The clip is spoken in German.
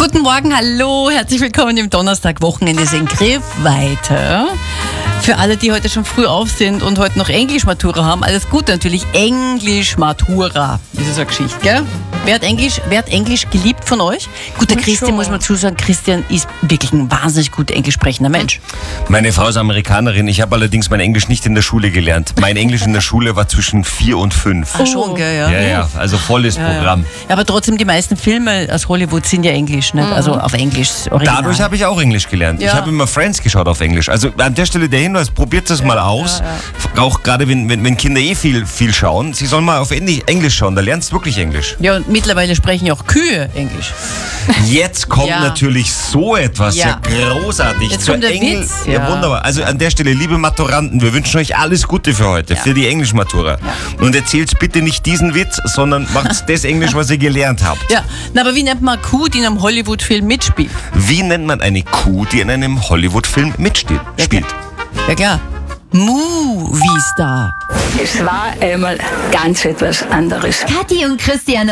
Guten Morgen, hallo, herzlich willkommen im Donnerstag. Wochenende ist in Griffweite. Für alle, die heute schon früh auf sind und heute noch Englisch-Matura haben, alles Gute natürlich. Englisch-Matura, das ist eine Geschichte, gell? Wer hat Englisch geliebt von euch? Gut, der Christian, muss man zusagen, Christian ist wirklich ein wahnsinnig gut englisch sprechender Mensch. Meine Frau ist Amerikanerin, ich habe allerdings mein Englisch nicht in der Schule gelernt. Mein Englisch in der Schule war zwischen 4 und 5. Ach schon, gell, ja. Ja, also volles Programm. Ja, aber trotzdem, die meisten Filme aus Hollywood sind ja Englisch, nicht? Also auf Englisch original. Dadurch habe ich auch Englisch gelernt. Ja. Ich habe immer Friends geschaut auf Englisch. Also an der Stelle der Hinweis, probiert es mal aus. Ja. Auch gerade wenn Kinder viel schauen. Sie sollen mal auf Englisch schauen, da lernst du wirklich Englisch. Ja, und mittlerweile sprechen ja auch Kühe Englisch. Jetzt kommt natürlich so etwas, ja großartig. Jetzt kommt der Witz. Ja, wunderbar. Also an der Stelle, liebe Maturanten, wir wünschen euch alles Gute für heute, für die Englischmatura. Ja. Und erzählt bitte nicht diesen Witz, sondern macht das Englisch, was ihr gelernt habt. Ja, na, aber wie nennt man eine Kuh, die in einem Hollywood-Film mitspielt? Wie nennt man eine Kuh, die in einem Hollywood-Film mitspielt? Ja klar. Movie Star. Es war einmal ganz etwas anderes. Kathi und Christian